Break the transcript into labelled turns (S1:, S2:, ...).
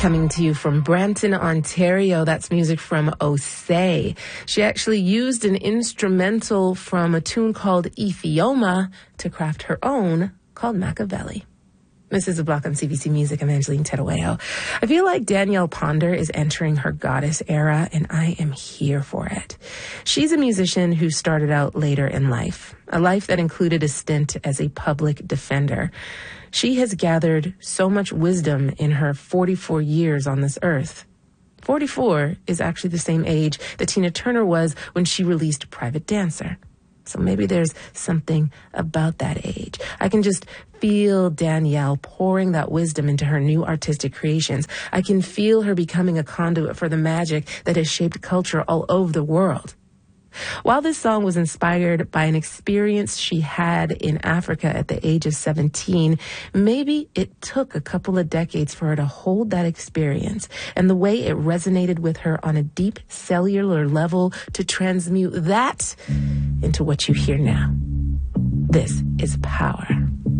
S1: Coming to you from Brampton, Ontario. That's music from Osei. She actually used an instrumental from a tune called Ethioma to craft her own called Machiavelli. This is a block on CBC Music. I'm Angeline Terueo. I feel like Danielle Ponder is entering her goddess era, and I am here for it. She's a musician who started out later in life, a life that included a stint as a public defender. She has gathered so much wisdom in her 44 years on this earth. 44 is actually the same age that Tina Turner was when she released Private Dancer. So maybe there's something about that age. I can just feel Danielle pouring that wisdom into her new artistic creations. I can feel her becoming a conduit for the magic that has shaped culture all over the world. While this song was inspired by an experience she had in Africa at the age of 17, maybe it took a couple of decades for her to hold that experience and the way it resonated with her on a deep cellular level to transmute that into what you hear now. This is Power.